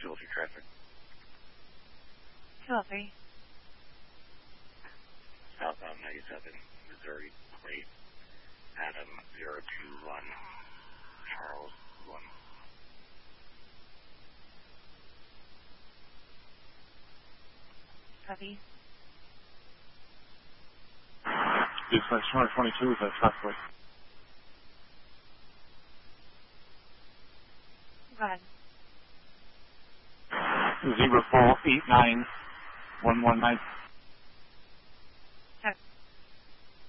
203 traffic. 203. Southbound 97, Missouri, plate, Adam 021, Charles 1. Copy. Dispatch 222 is at Southway. Go ahead. 0489 119.